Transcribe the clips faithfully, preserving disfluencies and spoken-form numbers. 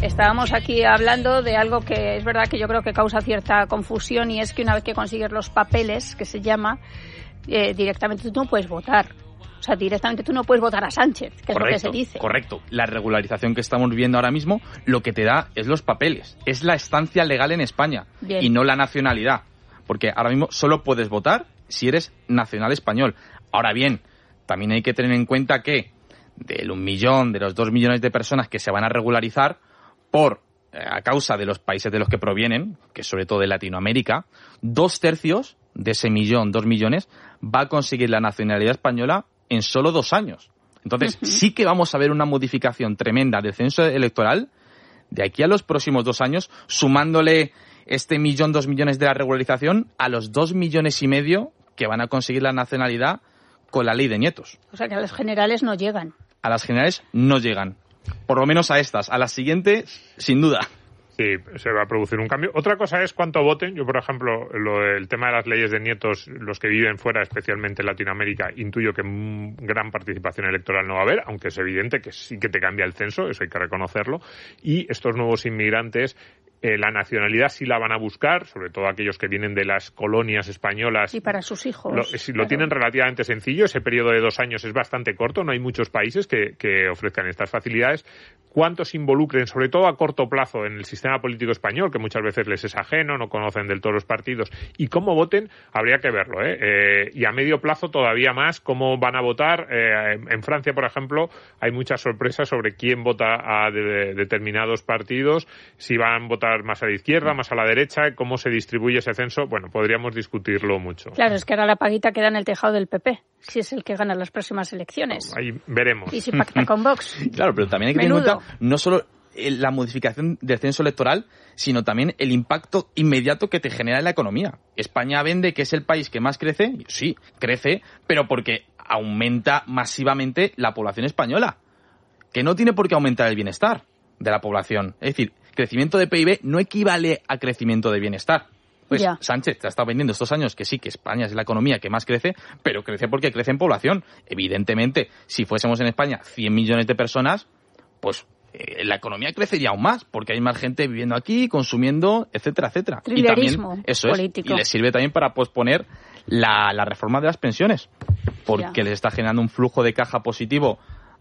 estábamos aquí hablando de algo que es verdad que yo creo que causa cierta confusión, y es que una vez que consigues los papeles, que se llama, eh, directamente tú no puedes votar. O sea, directamente tú no puedes votar a Sánchez, que correcto, es lo que se dice. Correcto. La regularización que estamos viviendo ahora mismo lo que te da es los papeles. Es la estancia legal en España. Bien. Y no la nacionalidad. Porque ahora mismo solo puedes votar si eres nacional español. Ahora bien, también hay que tener en cuenta que del un millón, de los dos millones de personas que se van a regularizar por eh, a causa de los países de los que provienen, que sobre todo de Latinoamérica, dos tercios de ese millón, dos millones, va a conseguir la nacionalidad española en solo dos años. Entonces, uh-huh. sí que vamos a ver una modificación tremenda del censo electoral de aquí a los próximos dos años, sumándole este millón, dos millones de la regularización a los dos millones y medio que van a conseguir la nacionalidad con la ley de nietos. O sea que a las generales no llegan. A las generales no llegan. Por lo menos a estas. A las siguientes, sin duda. Sí, se va a producir un cambio. Otra cosa es cuánto voten. Yo, por ejemplo, lo del tema de las leyes de nietos, los que viven fuera, especialmente en Latinoamérica, intuyo que gran participación electoral no va a haber, aunque es evidente que sí que te cambia el censo, eso hay que reconocerlo. Y estos nuevos inmigrantes, eh, la nacionalidad sí la van a buscar, sobre todo aquellos que vienen de las colonias españolas. Y para sus hijos. Lo, si claro. lo tienen relativamente sencillo, ese periodo de dos años es bastante corto, no hay muchos países que, que ofrezcan estas facilidades. Cuántos involucren, sobre todo a corto plazo, en el sistema político español, que muchas veces les es ajeno, no conocen del todo los partidos, y cómo voten, habría que verlo, ¿eh? Eh, y a medio plazo todavía más, cómo van a votar. Eh, en Francia, por ejemplo, hay muchas sorpresas sobre quién vota a de, de, determinados partidos, si van a votar más a la izquierda, más a la derecha, cómo se distribuye ese censo. Bueno, podríamos discutirlo mucho. Claro, es que ahora la paguita queda en el tejado del P P, si es el que gana las próximas elecciones. Ahí veremos. Y si pacta con Vox. Claro, pero también hay que tener en cuenta no solo la modificación del censo electoral, sino también el impacto inmediato que te genera en la economía. España vende que es el país que más crece, sí, crece, pero porque aumenta masivamente la población española, que no tiene por qué aumentar el bienestar de la población. Es decir, crecimiento de P I B no equivale a crecimiento de bienestar. Pues ya. Sánchez te ha estado vendiendo estos años que sí, que España es la economía que más crece, pero crece porque crece en población. Evidentemente, si fuésemos en España cien millones de personas, pues eh, la economía crecería aún más, porque hay más gente viviendo aquí, consumiendo, etcétera, etcétera. Y también eso político. Es, y les sirve también para posponer la, la reforma de las pensiones, porque ya. les está generando un flujo de caja positivo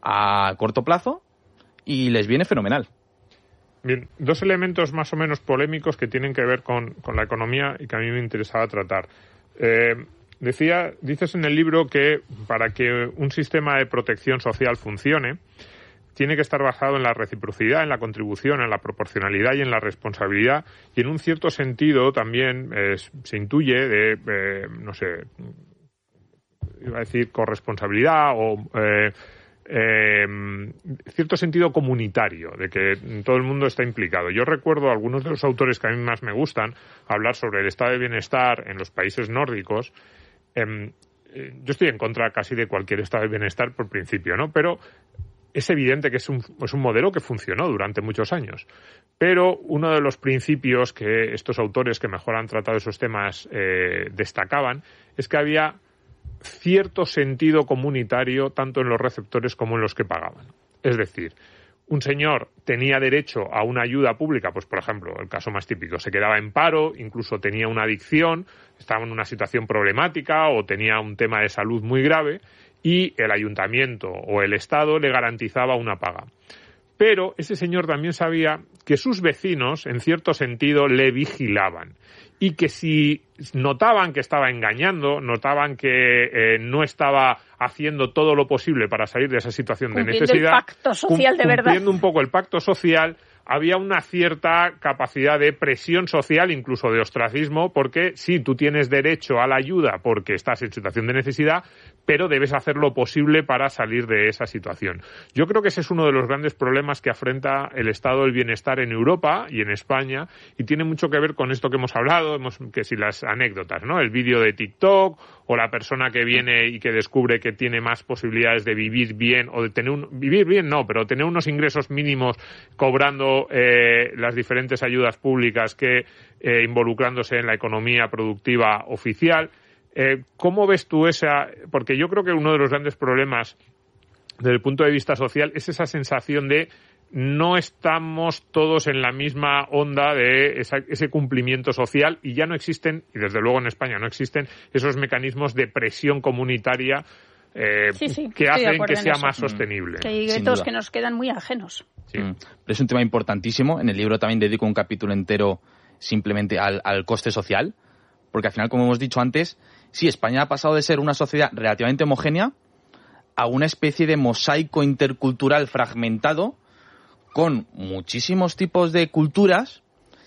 a corto plazo y les viene fenomenal. Bien, dos elementos más o menos polémicos que tienen que ver con, con la economía y que a mí me interesaba tratar. Eh, decía, dices en el libro que para que un sistema de protección social funcione, tiene que estar basado en la reciprocidad, en la contribución, en la proporcionalidad y en la responsabilidad, y en un cierto sentido también eh, se intuye de, eh, no sé, iba a decir corresponsabilidad o eh, eh, cierto sentido comunitario, de que todo el mundo está implicado. Yo recuerdo a algunos de los autores que a mí más me gustan hablar sobre el estado de bienestar en los países nórdicos. Eh, yo estoy en contra casi de cualquier estado de bienestar por principio, ¿no? Pero es evidente que es un, es un modelo que funcionó durante muchos años. Pero uno de los principios que estos autores que mejor han tratado esos temas eh, destacaban es que había cierto sentido comunitario tanto en los receptores como en los que pagaban. Es decir, un señor tenía derecho a una ayuda pública, pues por ejemplo, el caso más típico, se quedaba en paro, incluso tenía una adicción, estaba en una situación problemática o tenía un tema de salud muy grave, y el ayuntamiento o el Estado le garantizaba una paga. Pero ese señor también sabía que sus vecinos, en cierto sentido, le vigilaban y que si notaban que estaba engañando, notaban que eh, no estaba haciendo todo lo posible para salir de esa situación de necesidad, cumpliendo el pacto social de verdad, cumpliendo un poco el pacto social, había una cierta capacidad de presión social, incluso de ostracismo, porque sí, tú tienes derecho a la ayuda porque estás en situación de necesidad, pero debes hacer lo posible para salir de esa situación. Yo creo que ese es uno de los grandes problemas que afronta el estado del bienestar en Europa y en España, y tiene mucho que ver con esto que hemos hablado, hemos, que si las anécdotas, ¿no? El vídeo de TikTok, o la persona que viene y que descubre que tiene más posibilidades de vivir bien, o de tener un, vivir bien no, pero tener unos ingresos mínimos cobrando eh, las diferentes ayudas públicas que eh, involucrándose en la economía productiva oficial. Eh, ¿Cómo ves tú esa? Porque yo creo que uno de los grandes problemas desde el punto de vista social es esa sensación de no estamos todos en la misma onda de esa, ese cumplimiento social y ya no existen, y desde luego en España no existen, esos mecanismos de presión comunitaria eh, sí, sí, que hacen que sea más sostenible. Que hay retos que nos quedan muy ajenos. Sí. Mm. Pero es un tema importantísimo. En el libro también dedico un capítulo entero simplemente al, al coste social, porque al final, como hemos dicho antes, sí, España ha pasado de ser una sociedad relativamente homogénea a una especie de mosaico intercultural fragmentado con muchísimos tipos de culturas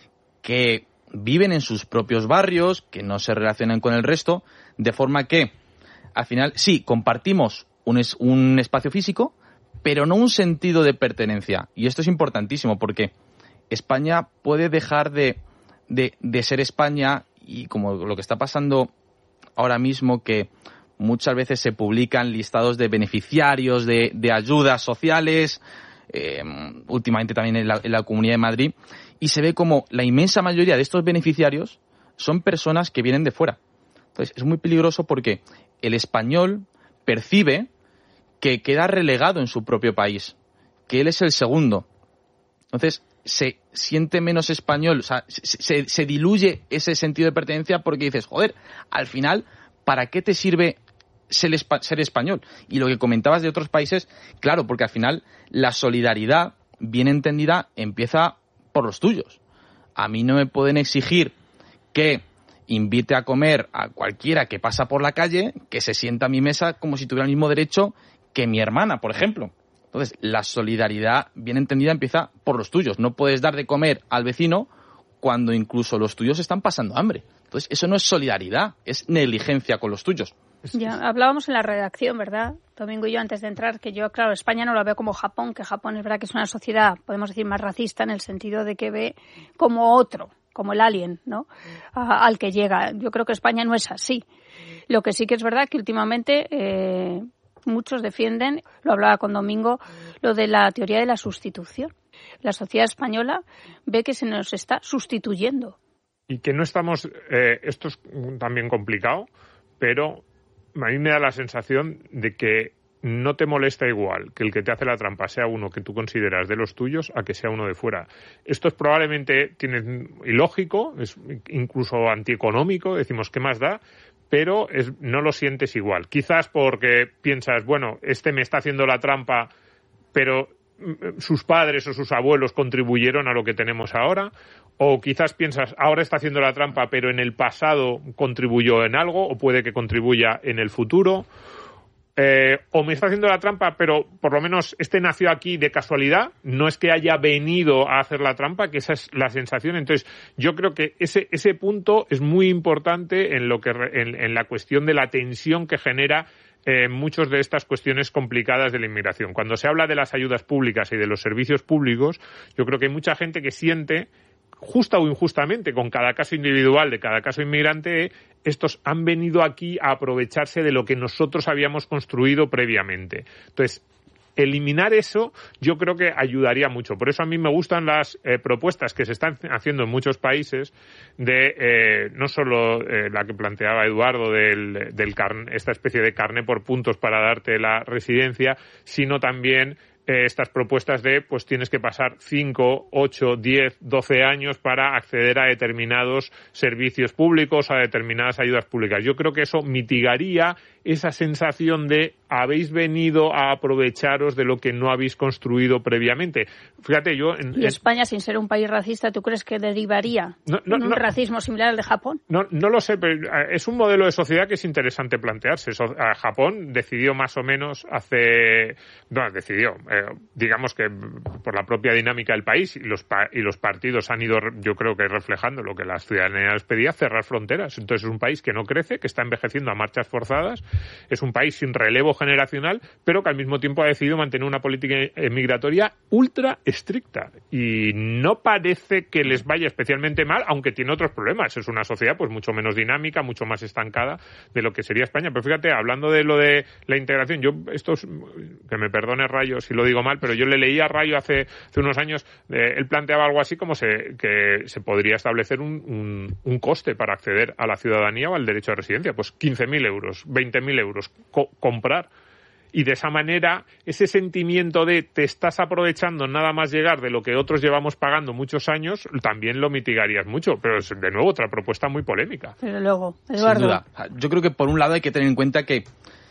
que viven en sus propios barrios, que no se relacionan con el resto, de forma que, al final, sí, compartimos un, es, un espacio físico, pero no un sentido de pertenencia. Y esto es importantísimo porque España puede dejar de, de, de ser España, y como lo que está pasando ahora mismo, que muchas veces se publican listados de beneficiarios de, de ayudas sociales, eh, últimamente también en la, en la Comunidad de Madrid, y se ve como la inmensa mayoría de estos beneficiarios son personas que vienen de fuera. Entonces es muy peligroso porque el español percibe que queda relegado en su propio país, que él es el segundo. Entonces se siente menos español, o sea, se, se, se diluye ese sentido de pertenencia porque dices, joder, al final, ¿para qué te sirve ser, espa- ser español? Y lo que comentabas de otros países, claro, porque al final la solidaridad, bien entendida, empieza por los tuyos. A mí no me pueden exigir que invite a comer a cualquiera que pasa por la calle, que se sienta a mi mesa como si tuviera el mismo derecho que mi hermana, por ejemplo. Entonces, la solidaridad, bien entendida, empieza por los tuyos. No puedes dar de comer al vecino cuando incluso los tuyos están pasando hambre. Entonces, eso no es solidaridad, es negligencia con los tuyos. Ya, hablábamos en la redacción, ¿verdad? Domingo y yo, antes de entrar, que yo, claro, España no la veo como Japón, que Japón es verdad que es una sociedad, podemos decir, más racista en el sentido de que ve como otro, como el alien, ¿no? A, al que llega. Yo creo que España no es así. Lo que sí que es verdad que últimamente eh, muchos defienden, lo hablaba con Domingo, lo de la teoría de la sustitución. La sociedad española ve que se nos está sustituyendo. Y que no estamos, eh, esto es también complicado, pero a mí me da la sensación de que no te molesta igual que el que te hace la trampa sea uno que tú consideras de los tuyos a que sea uno de fuera. Esto es probablemente tiene, ilógico, es incluso antieconómico, decimos, ¿qué más da? Pero es, no lo sientes igual. Quizás porque piensas, bueno, este me está haciendo la trampa, pero sus padres o sus abuelos contribuyeron a lo que tenemos ahora, o quizás piensas, ahora está haciendo la trampa, pero en el pasado contribuyó en algo, o puede que contribuya en el futuro, eh, o me está haciendo la trampa, pero por lo menos este nació aquí de casualidad, no es que haya venido a hacer la trampa, que esa es la sensación. Entonces, yo creo que ese ese punto es muy importante en lo que en, en la cuestión de la tensión que genera Eh, muchas de estas cuestiones complicadas de la inmigración. Cuando se habla de las ayudas públicas y de los servicios públicos, yo creo que hay mucha gente que siente, justa o injustamente, con cada caso individual de cada caso inmigrante, estos han venido aquí a aprovecharse de lo que nosotros habíamos construido previamente. Entonces, eliminar eso yo creo que ayudaría mucho. Por eso a mí me gustan las eh, propuestas que se están haciendo en muchos países de eh, no solo eh, la que planteaba Eduardo del, del carne, esta especie de carné por puntos para darte la residencia, sino también eh, estas propuestas de pues tienes que pasar cinco, ocho, diez, doce años para acceder a determinados servicios públicos, a determinadas ayudas públicas. Yo creo que eso mitigaría esa sensación de habéis venido a aprovecharos de lo que no habéis construido previamente. Fíjate, yo... En, ¿Y España, en... sin ser un país racista, tú crees que derivaría no, no, en un no, racismo similar al de Japón? No, no lo sé, pero es un modelo de sociedad que es interesante plantearse. Japón decidió más o menos hace... No, decidió. Eh, digamos que por la propia dinámica del país y los, pa- y los partidos han ido, yo creo que reflejando lo que la ciudadanía les pedía, cerrar fronteras. Entonces es un país que no crece, que está envejeciendo a marchas forzadas. Es un país sin relevo generacional, pero que al mismo tiempo ha decidido mantener una política migratoria ultra estricta. Y no parece que les vaya especialmente mal, aunque tiene otros problemas. Es una sociedad pues mucho menos dinámica, mucho más estancada de lo que sería España. Pero fíjate, hablando de lo de la integración, yo, esto es, que me perdone Rayo si lo digo mal, pero yo le leí a Rayo hace, hace unos años, eh, él planteaba algo así como se, que se podría establecer un, un, un coste para acceder a la ciudadanía o al derecho de residencia. Pues quince mil euros, veinte mil euros. Co- comprar. y de esa manera ese sentimiento de te estás aprovechando nada más llegar de lo que otros llevamos pagando muchos años, también lo mitigarías mucho. Pero es, de nuevo, otra propuesta muy polémica. Pero luego, Eduardo. Sin duda. Yo creo que por un lado hay que tener en cuenta que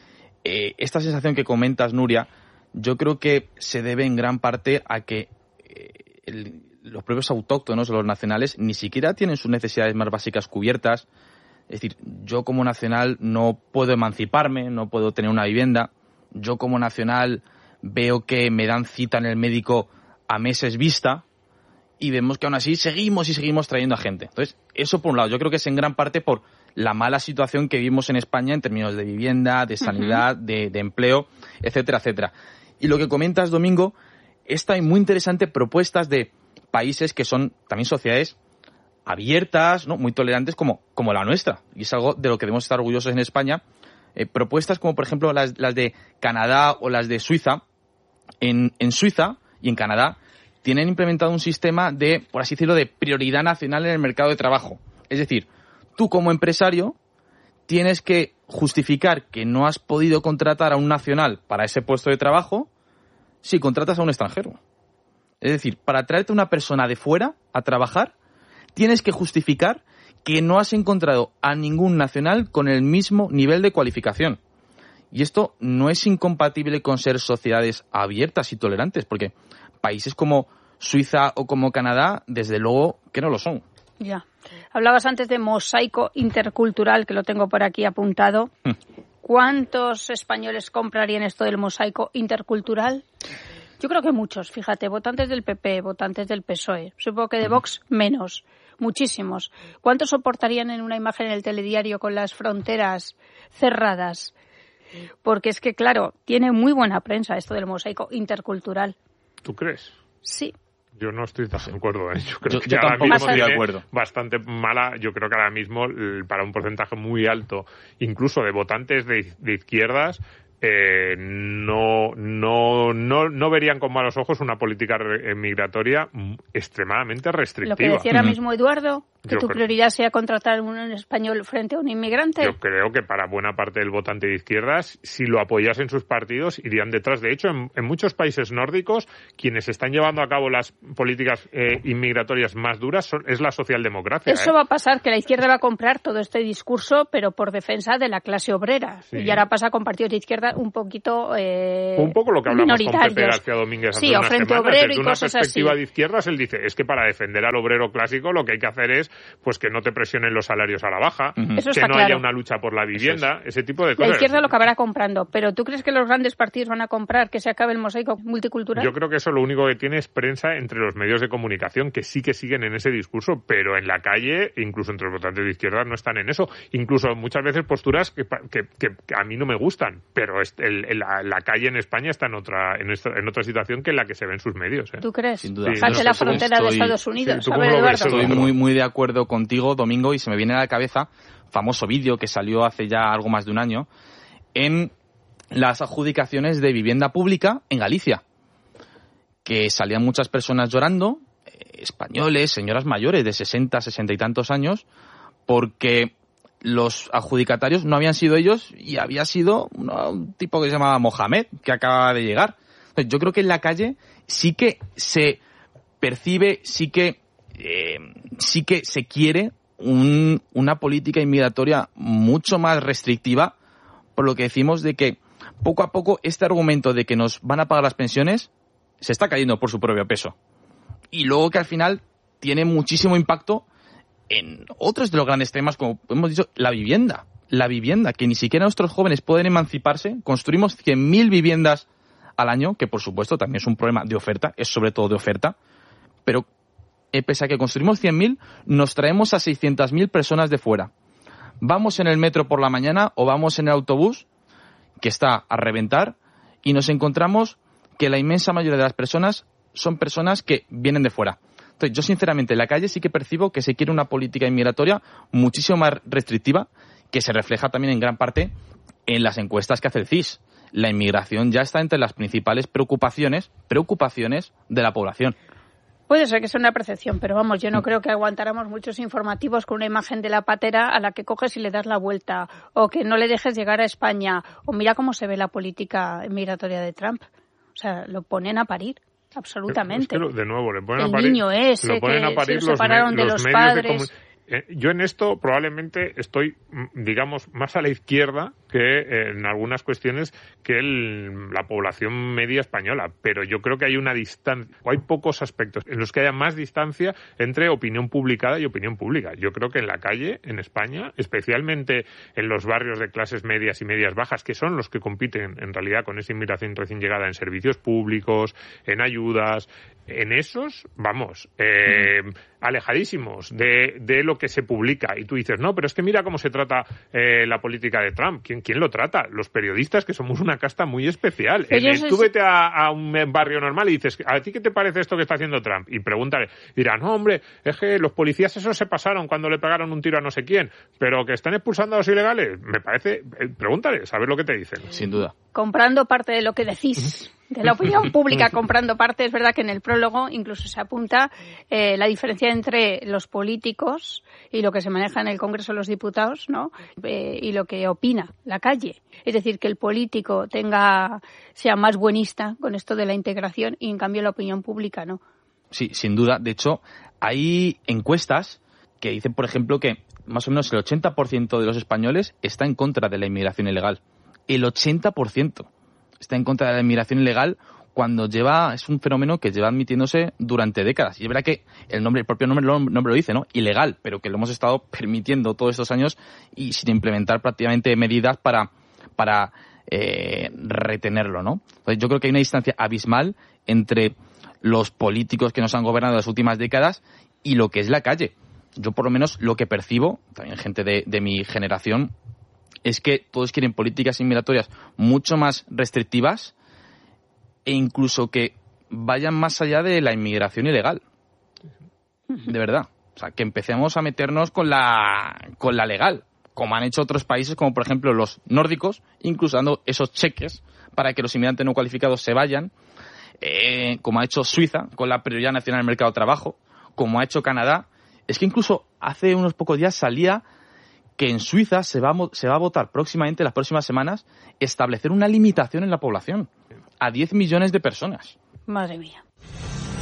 eh, esta sensación que comentas, Nuria, yo creo que se debe en gran parte a que eh, el, los propios autóctonos o los nacionales ni siquiera tienen sus necesidades más básicas cubiertas. Es decir, yo como nacional no puedo emanciparme, no puedo tener una vivienda. Yo como nacional veo que me dan cita en el médico a meses vista y vemos que aún así seguimos y seguimos trayendo a gente. Entonces, eso por un lado. Yo creo que es en gran parte por la mala situación que vivimos en España en términos de vivienda, de sanidad, uh-huh. de, de empleo, etcétera, etcétera. Y lo que comentas, Domingo, está muy interesante propuestas de países que son también sociedades abiertas, ¿no? Muy tolerantes como, como la nuestra. Y es algo de lo que debemos estar orgullosos en España. Eh, propuestas como, por ejemplo, las, las de Canadá o las de Suiza. En, en Suiza y en Canadá tienen implementado un sistema de, por así decirlo, de prioridad nacional en el mercado de trabajo. Es decir, tú como empresario tienes que justificar que no has podido contratar a un nacional para ese puesto de trabajo si contratas a un extranjero. Es decir, para traerte una persona de fuera a trabajar, tienes que justificar que no has encontrado a ningún nacional con el mismo nivel de cualificación. Y esto no es incompatible con ser sociedades abiertas y tolerantes, porque países como Suiza o como Canadá, desde luego que no lo son. Ya. Hablabas antes de mosaico intercultural, que lo tengo por aquí apuntado. Hmm. ¿Cuántos españoles comprarían esto del mosaico intercultural? Yo creo que muchos, fíjate, votantes del P P, votantes del P S O E, supongo que de Vox menos, muchísimos. ¿Cuántos soportarían en una imagen en el telediario con las fronteras cerradas? Porque es que, claro, tiene muy buena prensa esto del mosaico intercultural. ¿Tú crees? Sí. Yo no estoy tan de acuerdo. ¿eh? Yo creo yo, que yo ahora mismo estoy de acuerdo. Bastante mala. Yo creo que ahora mismo, para un porcentaje muy alto, incluso de votantes de, de izquierdas, Eh, no, no, no, no verían con malos ojos una política re- migratoria extremadamente restrictiva. Lo que decía ahora mismo Eduardo, que yo tu creo, prioridad sea contratar a un español frente a un inmigrante. Yo creo que para buena parte del votante de izquierdas, si lo apoyasen sus partidos, irían detrás. De hecho, en, en muchos países nórdicos, quienes están llevando a cabo las políticas eh, inmigratorias más duras son, es la socialdemocracia. Eso ¿eh? va a pasar, que la izquierda va a comprar todo este discurso, pero por defensa de la clase obrera. Sí. Y ahora pasa con partidos de izquierda un poquito eh, un poco lo que hablamos con Pepe minoritarios. García Domínguez hace Sí, o unas Frente semanas. Obrero Desde y una cosas perspectiva así. de izquierdas, él dice, es que para defender al obrero clásico lo que hay que hacer es pues que no te presionen los salarios a la baja, Uh-huh. Eso que está no claro. haya una lucha por la vivienda, es. ese tipo de La cosas. izquierda lo acabará comprando, pero ¿tú crees que los grandes partidos van a comprar que se acabe el mosaico multicultural? Yo creo que eso lo único que tiene es prensa entre los medios de comunicación, que sí que siguen en ese discurso, pero en la calle, incluso entre los votantes de izquierda, no están en eso. Incluso muchas veces posturas que, que, que a mí no me gustan, pero el, el, la, la calle en España está en otra, en, esta, en otra situación que en la que se ven sus medios. ¿eh? ¿Tú crees? Sin duda. Sí, Ante no la sé, frontera estoy, de Estados Unidos. Sí, a ver, Eduardo. Estoy muy, muy de acuerdo contigo, Domingo, y se me viene a la cabeza famoso vídeo que salió hace ya algo más de un año en las adjudicaciones de vivienda pública en Galicia, que salían muchas personas llorando, eh, españoles, señoras mayores de sesenta, sesenta y tantos años, porque los adjudicatarios no habían sido ellos y había sido una, un tipo que se llamaba Mohamed, que acaba de llegar. Entonces, yo creo que en la calle sí que se percibe, sí que, eh, sí que se quiere un, una política inmigratoria mucho más restrictiva, por lo que decimos de que poco a poco este argumento de que nos van a pagar las pensiones se está cayendo por su propio peso. Y luego que al final tiene muchísimo impacto en otros de los grandes temas, como hemos dicho, la vivienda. La vivienda, que ni siquiera nuestros jóvenes pueden emanciparse. Construimos cien mil viviendas al año, que por supuesto también es un problema de oferta, es sobre todo de oferta, pero eh, pese a que construimos cien mil, nos traemos a seiscientas mil personas de fuera. Vamos en el metro por la mañana o vamos en el autobús, que está a reventar, y nos encontramos que la inmensa mayoría de las personas son personas que vienen de fuera. Entonces, yo sinceramente en la calle sí que percibo que se quiere una política inmigratoria muchísimo más restrictiva, que se refleja también en gran parte en las encuestas que hace el C I S. La inmigración ya está entre las principales preocupaciones, preocupaciones de la población. Puede ser que sea una percepción, pero vamos, yo no creo que aguantáramos muchos informativos con una imagen de la patera a la que coges y le das la vuelta, o que no le dejes llegar a España, o mira cómo se ve la política migratoria de Trump. O sea, lo ponen a parir, absolutamente. Es que lo, de nuevo, le ponen el a parir, niño ese lo ponen que a parir se lo los, separaron me, de los los medios padres. de comunicación. Eh, yo en esto probablemente estoy, digamos, más a la izquierda que eh, en algunas cuestiones que el, la población media española, pero yo creo que hay una distancia, o hay pocos aspectos en los que haya más distancia entre opinión publicada y opinión pública. Yo creo que en la calle, en España, especialmente en los barrios de clases medias y medias bajas, que son los que compiten en realidad con esa inmigración recién llegada en servicios públicos, en ayudas, en esos, vamos, eh, mm. alejadísimos de, de lo que se publica. Y tú dices, no, pero es que mira cómo se trata eh, la política de Trump. ¿Quién, ¿Quién lo trata? Los periodistas, que somos una casta muy especial. En el, tú vete a, a un barrio normal y dices, ¿a ti qué te parece esto que está haciendo Trump? Y pregúntale, dirá, no, hombre, es que los policías esos se pasaron cuando le pegaron un tiro a no sé quién, pero que están expulsando a los ilegales. Me parece, eh, pregúntale, a ver lo que te dicen. Sin duda. Comprando parte de lo que decís, de la opinión pública, comprando parte, es verdad que en el prólogo incluso se apunta eh, la diferencia entre los políticos y lo que se maneja en el Congreso de los Diputados, ¿no? Eh, y lo que opina la calle. Es decir, que el político tenga sea más buenista con esto de la integración y en cambio la opinión pública no. Sí, sin duda. De hecho, hay encuestas que dicen, por ejemplo, que más o menos el ochenta por ciento de los españoles está en contra de la inmigración ilegal. El ochenta por ciento está en contra de la inmigración ilegal cuando lleva, es un fenómeno que lleva admitiéndose durante décadas. Y es verdad que el nombre, el propio nombre, nombre lo dice, ¿no? Ilegal, pero que lo hemos estado permitiendo todos estos años y sin implementar prácticamente medidas para, para eh, retenerlo, ¿no? Entonces yo creo que hay una distancia abismal entre los políticos que nos han gobernado en las últimas décadas y lo que es la calle. Yo por lo menos lo que percibo, también gente de, de mi generación, es que todos quieren políticas inmigratorias mucho más restrictivas e incluso que vayan más allá de la inmigración ilegal. De verdad. O sea, que empecemos a meternos con la, con la legal, como han hecho otros países, como por ejemplo los nórdicos, incluso dando esos cheques para que los inmigrantes no cualificados se vayan, eh, como ha hecho Suiza con la prioridad nacional del mercado de trabajo, como ha hecho Canadá. Es que incluso hace unos pocos días salía que en Suiza se va, a, se va a votar próximamente, las próximas semanas, establecer una limitación en la población a diez millones de personas. Madre mía.